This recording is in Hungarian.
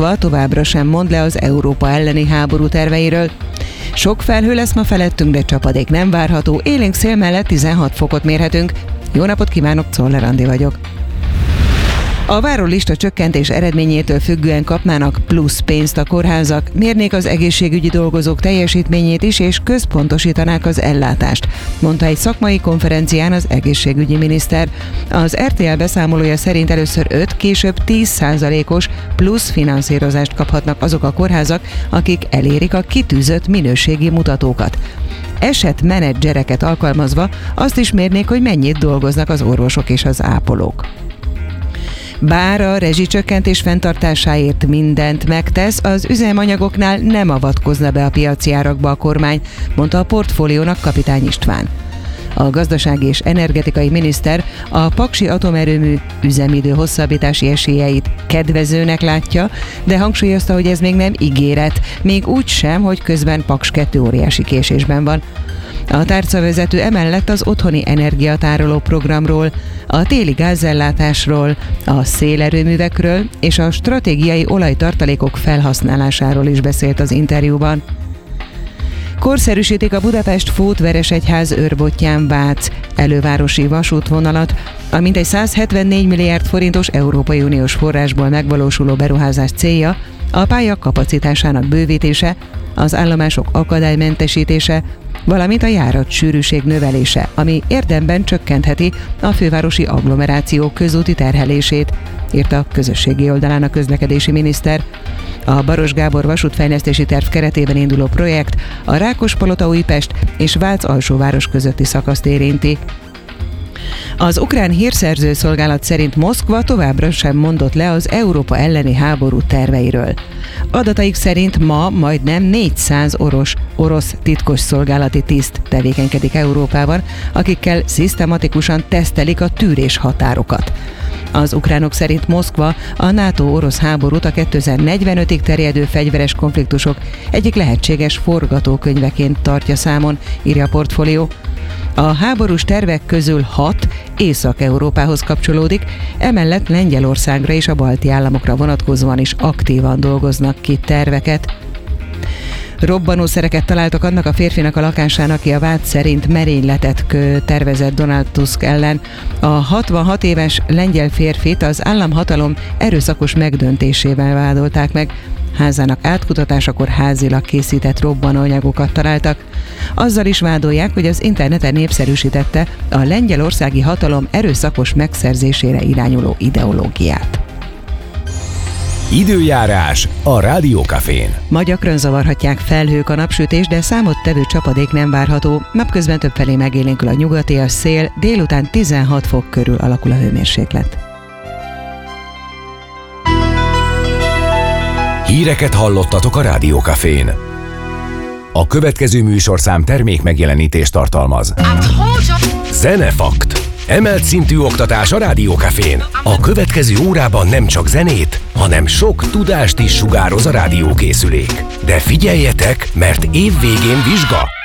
Moszkva továbbra sem mond le az Európa elleni háború terveiről. Sok felhő lesz ma felettünk, de csapadék nem várható, élénk szél mellett 16 fokot mérhetünk. Jó napot kívánok, Czoller Andi vagyok. A várólista csökkentés eredményétől függően kapnának plusz pénzt a kórházak, mérnék az egészségügyi dolgozók teljesítményét is, és központosítanák az ellátást, mondta egy szakmai konferencián az egészségügyi miniszter. Az RTL beszámolója szerint először 5, később 10%-os plusz finanszírozást kaphatnak azok a kórházak, akik elérik a kitűzött minőségi mutatókat. Esetmenedzsereket alkalmazva azt is mérnék, hogy mennyit dolgoznak az orvosok és az ápolók. Bár a rezsicsökkentés fenntartásáért mindent megtesz, az üzemanyagoknál nem avatkozna be a piaci árakba a kormány, mondta a Portfóliónak Kapitány István. A gazdasági és energetikai miniszter a paksi atomerőmű üzemidő hosszabbítási esélyeit kedvezőnek látja, de hangsúlyozta, hogy ez még nem ígéret, még úgy sem, hogy közben Paks 2 óriási késésben van. A tárcavezető emellett az otthoni energiatároló programról, a téli gázellátásról, a szélerőművekről és a stratégiai olajtartalékok felhasználásáról is beszélt az interjúban. Korszerűsítik a Budapest-Fót-Veresegyház Őrbottyán-Vác elővárosi vasútvonalat, a mintegy 174 milliárd forintos Európai Uniós forrásból megvalósuló beruházás célja a pálya kapacitásának bővítése, az állomások akadálymentesítése, valamint a járatsűrűség növelése, ami érdemben csökkentheti a fővárosi agglomeráció közúti terhelését, írta a közösségi oldalán a közlekedési miniszter. A Baros Gábor vasútfejlesztési terv keretében induló projekt a Rákospalota-Újpest és Vác-Alsóváros közötti szakaszt érinti. Az ukrán hírszerző szolgálat szerint Moszkva továbbra sem mondott le az Európa elleni háború terveiről. Adataik szerint ma majdnem 400 orosz titkos szolgálati tiszt tevékenykedik Európában, akikkel szisztematikusan tesztelik a tűrés határokat. Az ukránok szerint Moszkva a NATO-orosz háborút a 2045-ig terjedő fegyveres konfliktusok egyik lehetséges forgatókönyveként tartja számon, írja a Portfólió. A háborús tervek közül 6 Észak-Európához kapcsolódik, emellett Lengyelországra és a balti államokra vonatkozóan is aktívan dolgoznak ki terveket. Robbanószereket találtak annak a férfinak a lakásán, aki a vád szerint merényletet tervezett Donald Tusk ellen. A 66 éves lengyel férfit az államhatalom erőszakos megdöntésével vádolták meg. Házának átkutatásakor házilag készített robbanóanyagokat találtak. Azzal is vádolják, hogy az interneten népszerűsítette a lengyelországi hatalom erőszakos megszerzésére irányuló ideológiát. Időjárás a Rádió Cafén. Ma gyakran zavarhatják felhők a napsütés, de számottevő csapadék nem várható. Napközben többfelé megélénkül a nyugatias szél, délután 16 fok körül alakul a hőmérséklet. Híreket hallottatok a Rádió Cafén. A következő műsorszám termék megjelenítést tartalmaz. Zenefakt. Emelt szintű oktatás a Rádió Cafén. A következő órában nem csak zenét, hanem sok tudást is sugároz a rádiókészülék. De figyeljetek, mert év végén vizsga!